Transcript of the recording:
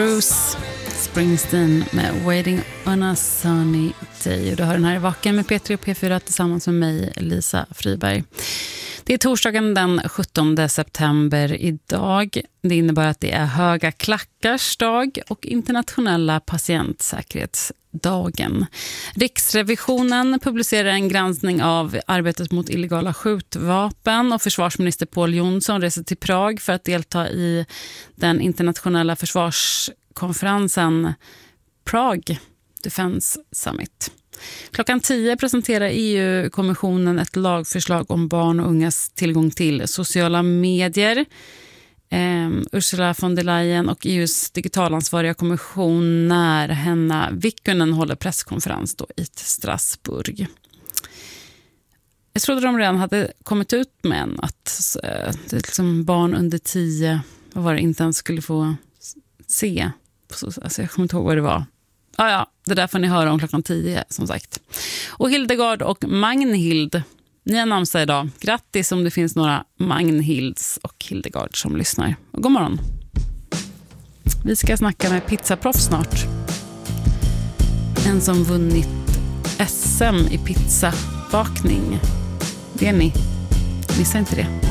Bruce Springsteen med Waiting on a Sunny Day. Och du hör den här i Vaken med P3 och P4 tillsammans med mig, Lisa Friberg. Det är torsdagen den 17 september idag. Det innebär att det är höga klackars dag och internationella patientsäkerhetsdagen. Riksrevisionen publicerar en granskning av arbetet mot illegala skjutvapen och försvarsminister Pål Jonsson reser till Prag för att delta i den internationella försvarskonferensen Prague Defense Summit. Klockan 10 presenterar EU-kommissionen ett lagförslag om barn och ungas tillgång till sociala medier. Ursula von der Leyen och EUs digitalansvariga kommissionär Henna Vikkunen håller presskonferens då i Strasbourg. Jag trodde de redan hade kommit ut med att det liksom barn under 10 inte ens skulle få se. Alltså jag kommer inte ihåg vad det var. Ja, det där får ni höra om klockan 10 som sagt. Och Hildegard och Magnhild, ni har namnsdag idag. Grattis om det finns några Magnhilds och Hildegard som lyssnar. Och god morgon. Vi ska snacka med pizzaproffs snart. En som vunnit SM i pizzabakning. Det är ni. Missa inte det.